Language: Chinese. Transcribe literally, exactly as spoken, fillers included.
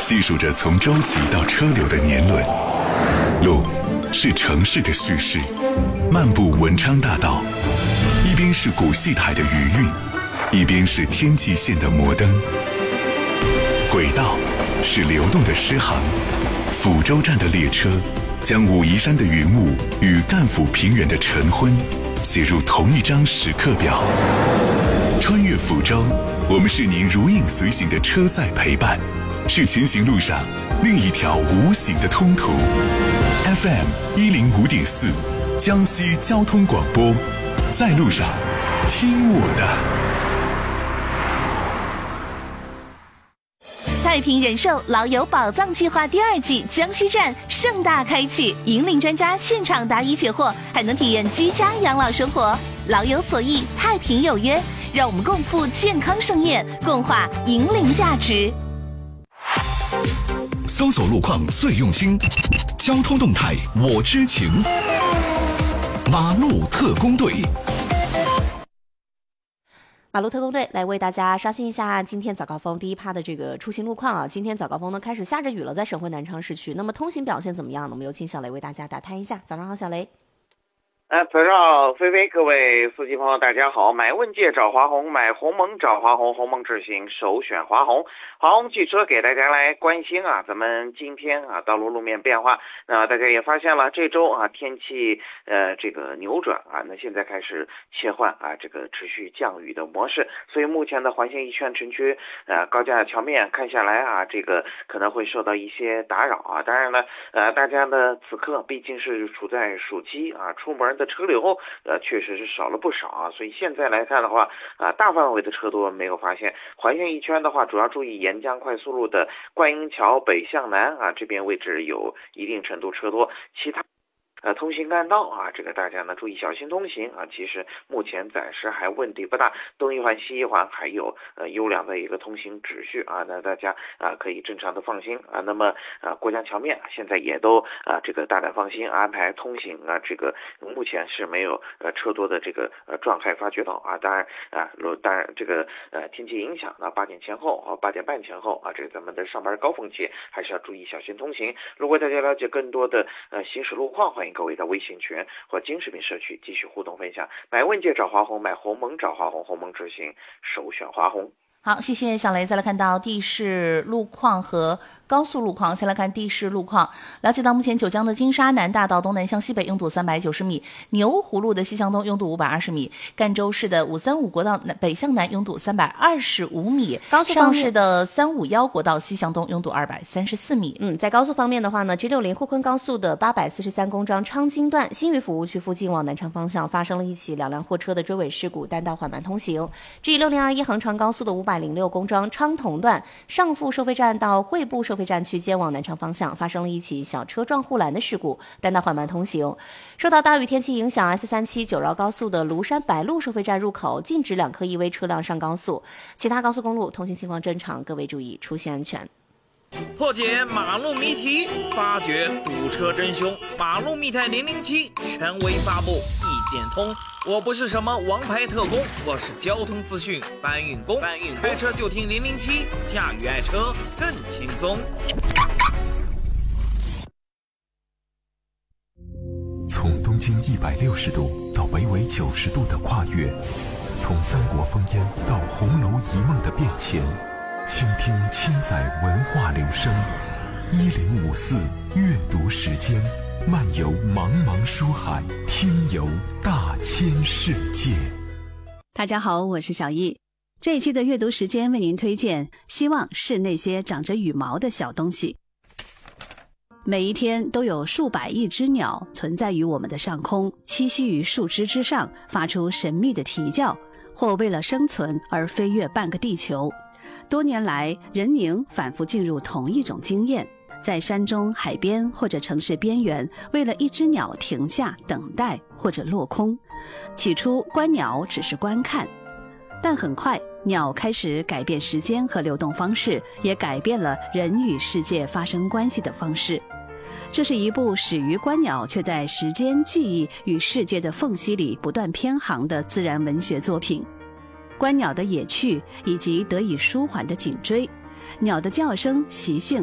细数着从舟楫到车流的年轮。路是城市的叙事，漫步文昌大道，一边是古戏台的余韵，一边是天际线的摩登。轨道是流动的诗行，抚州站的列车将武夷山的云雾与赣抚平原的晨昏写入同一张时刻表。穿越抚州，我们是您如影随形的车载陪伴，是前行路上另一条无形的通途。 F M 一零五点四，江西交通广播，在路上听我的。 太平人寿老友宝藏计划第二季江西站盛大开启，引领专家现场答疑解惑，还能体验居家养老生活。老有所益，太平有约，让我们共赴健康盛宴，共话引领价值。 搜索路况最用心，交通动态我知情。马路特工队。 马路特工队来为大家刷新一下今天早高峰第一趴的这个出行路况啊！今天早高峰呢开始下着雨了，在省会南昌市区。那么通行表现怎么样呢？我们有请小雷为大家打探一下。早上好，小雷。 呃，早上好，菲菲，各位司机朋友，大家好。买问界找华虹，买鸿蒙找华虹，鸿蒙智行首选华虹。华虹汽车给大家来关心啊，咱们今天啊道路路面变化，那大家也发现了，这周啊天气呃这个扭转啊，那现在开始切换啊这个持续降雨的模式，所以目前的环线一圈城区呃高架桥面看下来啊，这个可能会受到一些打扰啊。当然了，呃大家呢此刻毕竟是处在暑期啊，出门的车流呃确实是少了不少啊，所以现在来看的话啊，大范围的车多没有发现。环线一圈的话，主要注意沿江快速路的观音桥北向南啊，这边位置有一定程度车多，其他呃，通行干道啊，这个大家呢注意小心通行啊。其实目前暂时还问题不大，东一环西一环还有呃优良的一个通行秩序啊，那大家啊可以正常的放心啊。那么啊过江桥面现在也都啊这个大胆放心安排通行啊，这个目前是没有呃车多的这个呃状态发觉到啊。当然啊，当然这个呃天气影响，那八点前后啊八点半前后啊，这个咱们的上班高峰期还是要注意小心通行。如果大家了解更多的呃行驶路况，欢迎各位在微信群或金视频社区继续互动分享。买问界找华虹，买鸿蒙找华虹，鸿蒙智行首选华虹。 好，谢谢小雷。再来看到地势路况和高速路况，先来看地势路况。了解到目前九江的金沙南大道东南向西北拥堵三百九十米，牛湖路的西向东拥堵五百二十米，赣州市的五三五国道北向南拥堵三百二十五米， 高速上市的三五一国道西向东拥堵二百三十四米。 嗯，在高速方面的话呢 ，G 六零沪昆高速的八百四十三公章昌津段新余服务区附近往南昌方向发生了一起两辆货车的追尾事故，单道缓慢通行。G 六零二一横长高速的五百零六公章昌同段上富收费站到惠埠收费站区间往南昌方向发生了一起小车撞护栏的事故，单道缓慢通行。受到大雨天气影响 ，S 三七九绕高速的庐山白鹿收费站入口禁止两颗 E V 车辆上高速，其他高速公路通行情况正常，各位注意出行安全。 破解马路谜题，发掘堵车真凶。马路密探零零七权威发布，一点通。我不是什么王牌特工，我是交通资讯搬运工。搬运工开车就听零零七，驾驭爱车更轻松。 从东经一百六十度到北纬九十度的跨越，从三国烽烟到红楼一梦的变迁。倾听千载文化流声，一零五四阅读时间，漫游茫茫书海，听游大千世界。 大家好，我是小易。这一期的阅读时间为您推荐，希望是那些长着羽毛的小东西。每一天都有数百亿只鸟存在于我们的上空，栖息于树枝之上，发出神秘的啼叫，或为了生存而飞越半个地球。多年来，人宁反复进入同一种经验，在山中、海边或者城市边缘，为了一只鸟停下等待或者落空。起初观鸟只是观看，但很快鸟开始改变时间和流动方式，也改变了人与世界发生关系的方式。这是一部始于观鸟却在时间、记忆与世界的缝隙里不断偏航的自然文学作品。观鸟的野趣以及得以舒缓的颈椎，鸟的叫声习性